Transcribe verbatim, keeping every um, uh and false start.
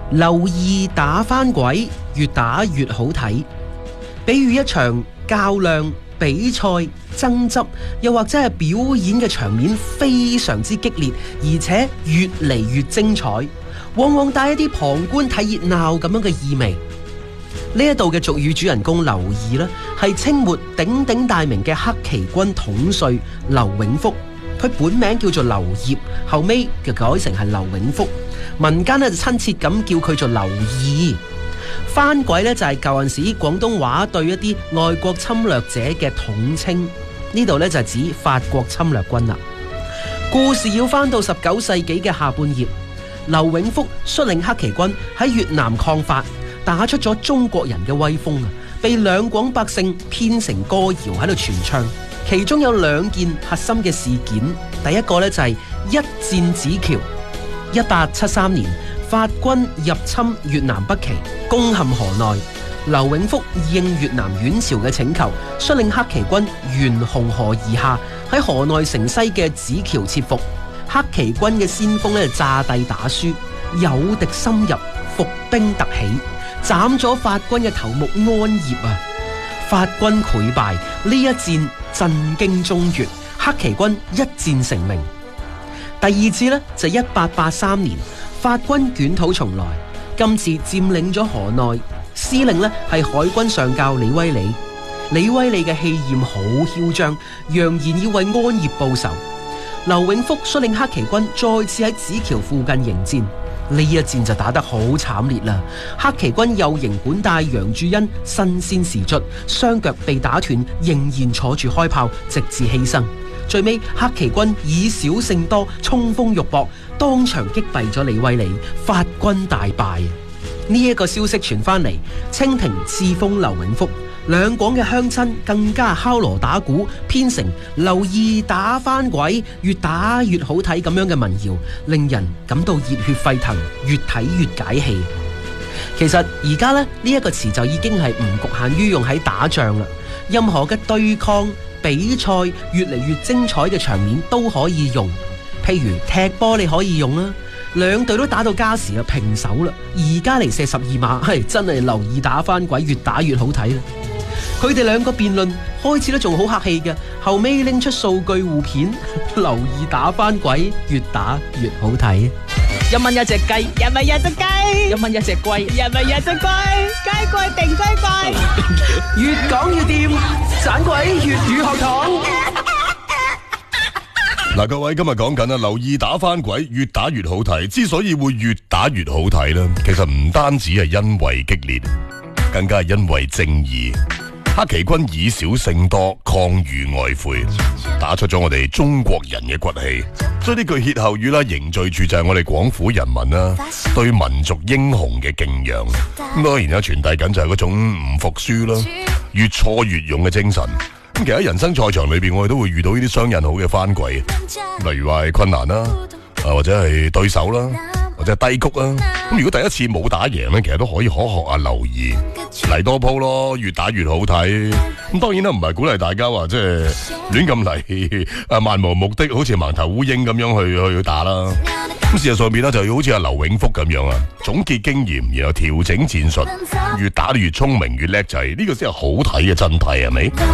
留意打返鬼，越打越好睇。比喻一場較量、比賽、爭執，又或者係表演嘅場面非常之激烈，而且越嚟越精彩，往往帶一啲旁觀睇熱鬧咁樣嘅意味。呢一度嘅俗語主人公劉義呢，係清末鼎鼎大名嘅黑旗軍統帥劉永福，佢本名叫做劉業，後尾就改成係劉永福，民間呢就親切咁叫佢做劉義。番鬼呢，就係舊陣時廣東話對一啲外國侵略者嘅統稱，呢度呢，就係指法國侵略軍啦。故事要翻到十九世紀嘅下半葉，劉永福率領黑旗軍喺越南抗法，打出咗中國人嘅威風啊！被兩廣百姓編成歌謠喺度傳唱，其中有兩件核心嘅事件。第一個呢，就係一戰紫橋，一八七三年。法軍入侵越南北旗，攻陷河內。劉永福應越南阮朝嘅請求，率領黑旗軍沿紅河而下，喺河內城西嘅紫橋切伏。黑旗軍嘅先鋒咧詐帝打輸，有敵深入，伏兵突起，斬咗法軍嘅頭目安業啊！法軍潰敗，呢一戰震驚中原，黑旗軍一戰成名。第二次呢，就一八八三年。法軍捲土重來，今次佔領咗河內，司令呢係海軍上校李威利。李威利嘅氣焰好囂張，揚言要為安業報仇。劉永福率領黑旗軍再次喺紫橋附近迎戰，呢一戰就打得好慘烈啦！黑旗軍右營管帶楊柱恩身先士卒，雙腳被打斷，仍然坐住開炮，直至犧牲。最尾黑旗軍以少勝多，衝鋒肉搏，當場擊斃咗李威利，法軍大敗。呢一個消息傳翻嚟，清廷賜封劉永福，兩廣嘅鄉親更加敲鑼打鼓，編成留意打返鬼，越打越好睇咁樣嘅民謠，令人感到熱血沸騰，越睇越解氣。其實而家咧呢一個詞就已經係唔局限於用喺打仗啦，任何嘅對抗比賽越嚟越精彩嘅場面都可以用，譬如踢波你可以用啦，兩隊都打到加時啊平手啦，而家嚟射十二碼，係真係留意打返鬼，越打越好睇啦。佢哋兩個辯論開始都仲好客氣嘅，後尾拎出數據互片，留意打返鬼，越打越好睇。 一蚊一隻雞，一蚊一隻雞，一蚊一隻龜，一蚊一隻龜，雞貴定雞貴， 越講越掂，盞鬼粵語學堂。 嗱，各位今日講緊啊，留意打返鬼，越打越好睇。之所以會越打越好睇咧，其實唔單止係因為激烈，更加係因為正義。黑旗軍以少勝多，抗御外侮，打出咗我哋中國人嘅骨氣。所以呢句歇後語啦，凝聚住就係我哋廣府人民啦對民族英雄嘅敬仰。咁當然啦，傳遞緊就係嗰種唔服輸啦，越挫越勇嘅精神。咁其實喺人生賽場裏邊，我哋都會遇到呢啲雙刃好嘅番鬼，例如話係困難啦，啊或者係對手啦，或者係低谷啦。咁如果第一次冇打贏咧，其實都可以可學下留意嚟多鋪咯，越打越好睇。咁當然啦，唔係鼓勵大家話即係亂咁嚟，啊漫無目的，好似盲頭烏蠅咁樣去去打啦。咁事實上面咧，就好似阿劉永福咁樣啊，總結經驗，然後調整戰術，越打越聰明，越叻仔，呢個先係好睇嘅真諦，係咪？